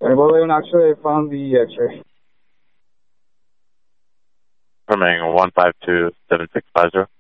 Well, actually, I found the X-ray. Permitting 1527650.